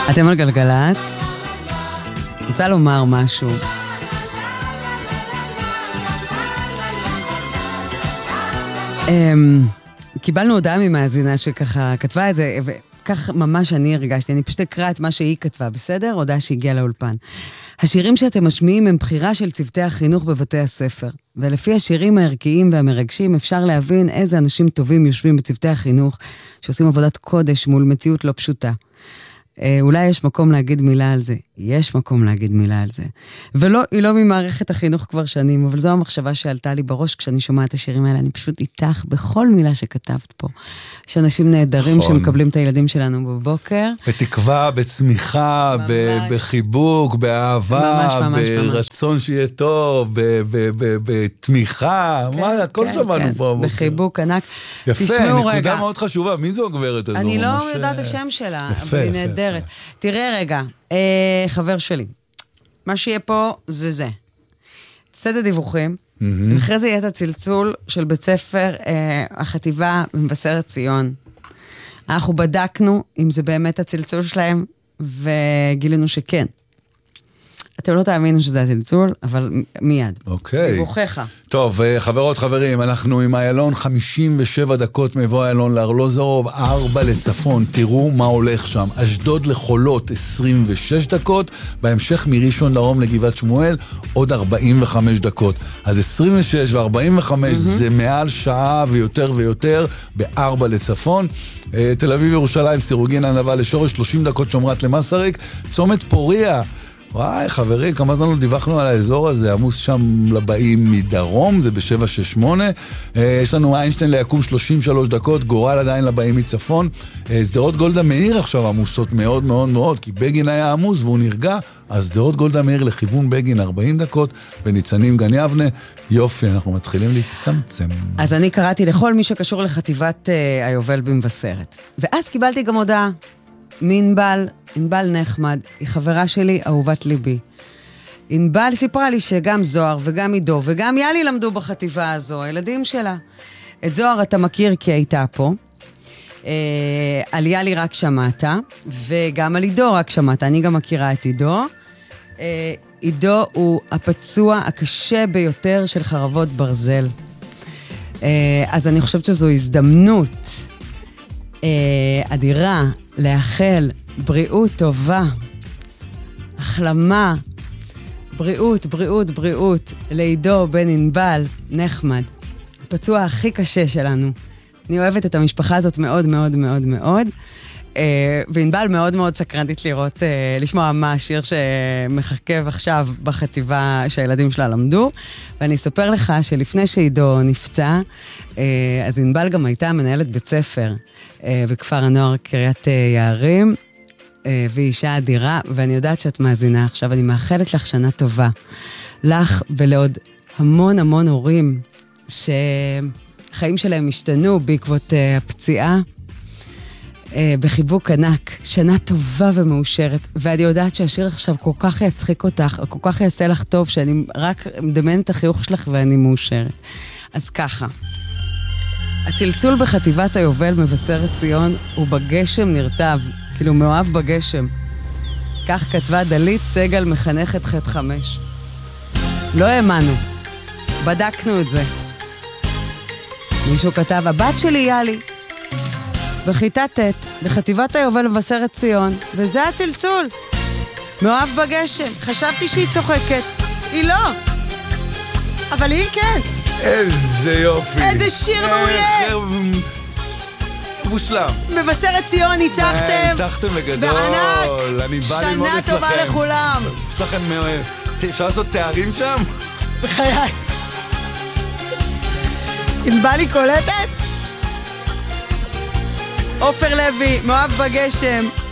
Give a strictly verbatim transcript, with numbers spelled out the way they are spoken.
אתם על גלגלץ? רוצה לומר משהו. קיבלנו הודעה ממאזינה שככה כתבה את זה, וכך ממש אני הרגשתי, אני פשוט אקרא את מה שהיא כתבה, בסדר? הודעה שהגיעה לאולפן. השירים שאתם משמיעים הם בחירה של צוותי החינוך בבתי הספר, ולפי השירים הערכיים והמרגשים אפשר להבין איזה אנשים טובים יושבים בצוותי החינוך, שעושים עבודת קודש מול מציאות לא פשוטה. אולי יש מקום להגיד מילה על זה. יש מקום להגיד מילה על זה. ולא, היא לא ממערכת החינוך כבר שנים, אבל זו המחשבה שעלתה לי בראש כשאני שומעת את השירים האלה. אני פשוט איתך בכל מילה שכתבת פה. יש אנשים נהדרים נכון. שמקבלים את הילדים שלנו בבוקר. בתקווה, בצמיחה, ב- בחיבוק, באהבה, ממש, ממש, ברצון ממש. שיהיה טוב, בתמיכה, כן, מה, הכל כן, שמענו כן. פה. בחיבוק ענק. יפה, נקודה רגע. מאוד חשובה. מי זו הגברת הזו? אני לא ממש... יודעת השם שלה, יפה, אבל היא יפה, נהדרת. יפה. תראה רגע, אה, חבר שלי, מה שיהיה פה זה זה. צד הדיווחים, mm-hmm. ואחרי זה יהיה את הצלצול של בית ספר אה, החטיבה במבשרת ציון. אנחנו בדקנו אם זה באמת הצלצול שלהם, וגילינו שכן. אתם לא תאמינו שזה הצלצול, אבל מיד. אוקיי. דיווחך. טוב, חברות, חברים, אנחנו עם איילון חמישים ושבע דקות מבוא איילון לארלוזורוב, ארבע לצפון, תראו מה הולך שם. אשדוד לחולות, עשרים ושש דקות, בהמשך מראשון דרום לגבעת שמואל, עוד ארבעים וחמש דקות. אז עשרים ושש ו-ארבעים וחמש mm-hmm. זה מעל שעה ויותר ויותר, בארבע לצפון. תל אביב ירושלים, סירוגין ענבה לשורש, שלושים דקות שומרת למסריק, צומת פוריה, וואי, חברים, כמה זמן לא דיווחנו על האזור הזה, עמוס שם לבאים מדרום, זה ב-שבע שש שמונה, יש לנו איינשטיין ליקום שלושים ושלוש דקות, גורל עדיין לבאים מצפון, סדרות גולדה מאיר עכשיו עמוסות מאוד מאוד מאוד, כי בגין היה עמוס והוא נרגע, אז סדרות גולדה מאיר לכיוון בגין ארבעים דקות, וניצנים גן יבנה, יופי, אנחנו מתחילים להצטמצם. אז אני קראתי לכל מי שקשור לחטיבת uh, היובל במבשרת, ואז קיבלתי גם הודעה, מענבל, ענבל נחמד, היא חברה שלי, אהובת ליבי. ענבל סיפרה לי שגם זוהר וגם עידו וגם יאלי למדו בחטיבה הזו, הילדים שלה. את זוהר אתה מכיר כי הייתה פה, אה, על יאלי רק שמעת, וגם על עידו רק שמעת, אני גם מכירה את עידו. אה, עידו הוא הפצוע הקשה ביותר של חרבות ברזל. אה, אז אני חושבת שזו הזדמנות אה, אדירה, לאחל בריאות טובה, החלמה, בריאות, בריאות, בריאות, לעידו בן ענבל, נחמד, הפצוע הכי קשה שלנו. אני אוהבת את המשפחה הזאת מאוד מאוד מאוד מאוד, וענבל מאוד מאוד סקרנטית לראות, לשמוע מה השיר שמחכב עכשיו בחטיבה שהילדים שלה למדו, ואני אספר לך שלפני שעידו נפצע, אז ענבל גם הייתה מנהלת בית ספר, בכפר הנוער קריית יערים, והיא אישה אדירה, ואני יודעת שאת מאזינה עכשיו, אני מאחלת לך שנה טובה, לך ולעוד המון המון הורים, שחיים שלהם השתנו בעקבות הפציעה, בחיבוק ענק, שנה טובה ומאושרת, ואני יודעת שהשיר עכשיו כל כך יצחיק אותך, כל כך יעשה לך טוב, שאני רק מדמיינת את החיוך שלך ואני מאושרת. אז ככה, הצלצול בחטיבת היובל מבשרת ציון הוא בגשם נרטב, כאילו מאוהב בגשם. כך כתבה דלית סגל מחנכת ח' חמש. לא האמנו, בדקנו את זה. מישהו כתב, הבת שלי יאלי, בכיתה ט' בחטיבת היובל מבשרת ציון, וזה הצלצול. מאוהב בגשם, חשבתי שהיא צוחקת. היא לא, אבל היא כן. איזה יופי. איזה שיר מעולה. מושלם. מבשרת ציון, ניצחתם. ניצחתם בגדול. בענק. אני בא ללמוד אצלכם. שנה טובה לכולם. יש לכם, אפשר לעשות תארים שם? בחיי. אם בא לי קולטת? עופר לוי, מאוהב בגשם.